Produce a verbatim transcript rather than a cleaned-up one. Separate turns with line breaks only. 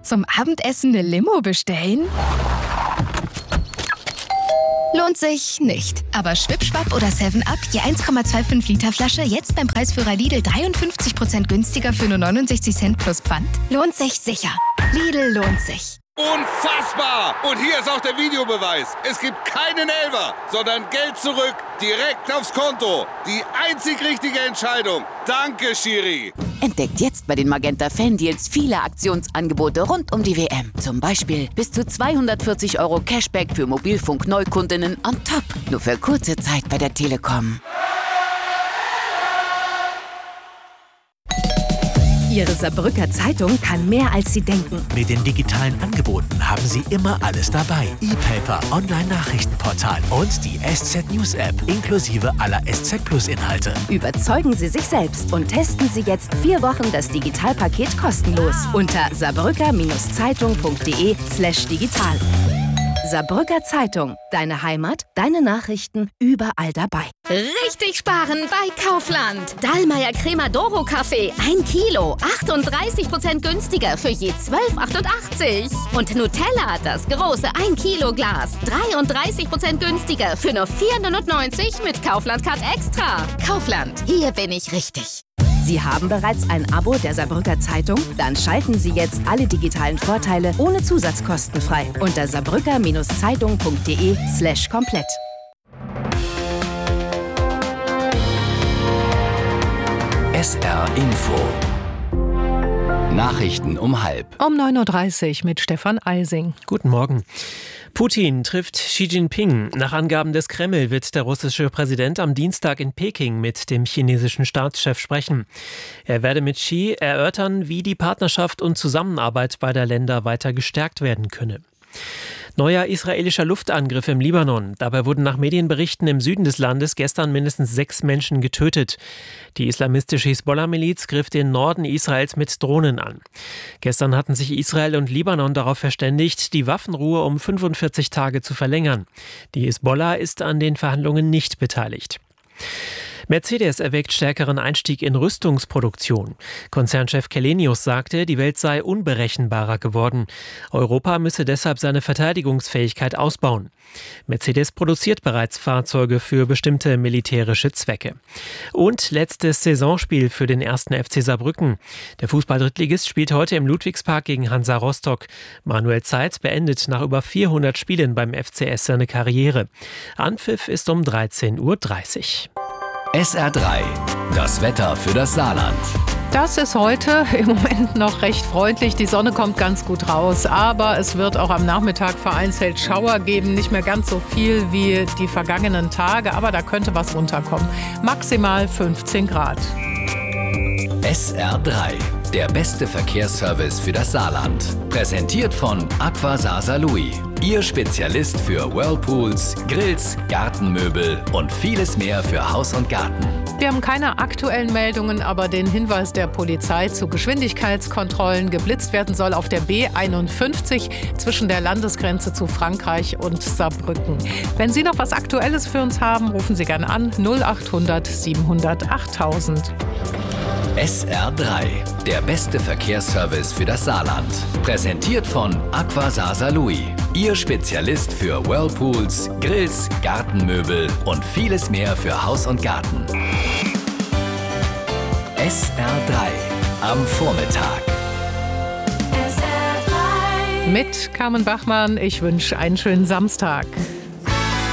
zum Abendessen eine Limo bestellen? Lohnt sich nicht. Aber Schwipschwapp oder seven up, je eins Komma fünfundzwanzig Liter Flasche, jetzt beim Preisführer Lidl dreiundfünfzig Prozent günstiger für nur neunundsechzig Cent plus Pfand? Lohnt sich sicher. Lidl lohnt sich.
Unfassbar! Und hier ist auch der Videobeweis. Es gibt keinen Elfer, sondern Geld zurück, direkt aufs Konto. Die einzig richtige Entscheidung. Danke, Schiri.
Entdeckt jetzt bei den Magenta Fan-Deals viele Aktionsangebote rund um die W M. Zum Beispiel bis zu zweihundertvierzig Euro Cashback für Mobilfunk-Neukundinnen on top. Nur für kurze Zeit bei der Telekom.
Ihre Saarbrücker Zeitung kann mehr, als Sie denken.
Mit den digitalen Angeboten haben Sie immer alles dabei. E-Paper, Online-Nachrichtenportal und die S Z News App inklusive aller S Z Plus Inhalte.
Überzeugen Sie sich selbst und testen Sie jetzt vier Wochen das Digitalpaket kostenlos unter saarbrücker-zeitung.de slash digital. Saarbrücker Zeitung. Deine Heimat, deine Nachrichten, überall dabei.
Richtig sparen bei Kaufland. Dallmayr Cremadoro Kaffee, ein Kilo, achtunddreißig Prozent günstiger für je zwölf Euro achtundachtzig. Und Nutella, das große ein Kilo Glas, dreiunddreißig Prozent günstiger für nur vier Euro neunundneunzig mit Kaufland Card Extra. Kaufland, hier bin ich richtig.
Sie haben bereits ein Abo der Saarbrücker Zeitung? Dann schalten Sie jetzt alle digitalen Vorteile ohne Zusatzkosten frei unter saarbrücker-zeitung.de slash komplett.
S R Info. Nachrichten um halb.
Um neun Uhr dreißig mit Stefan Eising.
Guten Morgen. Putin trifft Xi Jinping. Nach Angaben des Kreml wird der russische Präsident am Dienstag in Peking mit dem chinesischen Staatschef sprechen. Er werde mit Xi erörtern, wie die Partnerschaft und Zusammenarbeit beider Länder weiter gestärkt werden könne. Neuer israelischer Luftangriff im Libanon. Dabei wurden nach Medienberichten im Süden des Landes gestern mindestens sechs Menschen getötet. Die islamistische Hisbollah-Miliz griff den Norden Israels mit Drohnen an. Gestern hatten sich Israel und Libanon darauf verständigt, die Waffenruhe um fünfundvierzig Tage zu verlängern. Die Hisbollah ist an den Verhandlungen nicht beteiligt. Mercedes erwägt stärkeren Einstieg in Rüstungsproduktion. Konzernchef Källenius sagte, die Welt sei unberechenbarer geworden. Europa müsse deshalb seine Verteidigungsfähigkeit ausbauen. Mercedes produziert bereits Fahrzeuge für bestimmte militärische Zwecke. Und letztes Saisonspiel für den ersten F C Saarbrücken. Der Fußball-Drittligist spielt heute im Ludwigspark gegen Hansa Rostock. Manuel Zeitz beendet nach über vierhundert Spielen beim F C S seine Karriere. Anpfiff ist um dreizehn Uhr dreißig.
S R drei. Das Wetter für das Saarland.
Das ist heute im Moment noch recht freundlich. Die Sonne kommt ganz gut raus, aber es wird auch am Nachmittag vereinzelt Schauer geben. Nicht mehr ganz so viel wie die vergangenen Tage, aber da könnte was runterkommen. Maximal fünfzehn Grad.
S R drei. Der beste Verkehrsservice für das Saarland. Präsentiert von Aqua Saar-Saarlouis. Ihr Spezialist für Whirlpools, Grills, Gartenmöbel und vieles mehr für Haus und Garten.
Wir haben keine aktuellen Meldungen, aber den Hinweis der Polizei zu Geschwindigkeitskontrollen. Geblitzt werden soll auf der B einundfünfzig zwischen der Landesgrenze zu Frankreich und Saarbrücken. Wenn Sie noch was Aktuelles für uns haben, rufen Sie gerne an null acht hundert siebenhundert achttausend.
S R drei. Der beste Verkehrsservice für das Saarland. Präsentiert von Aqua Saar-Saarlouis. Ihr Spezialist für Whirlpools, Grills, Gartenmöbel und vieles mehr für Haus und Garten. S R drei. Am Vormittag.
Mit Carmen Bachmann, ich wünsche einen schönen Samstag.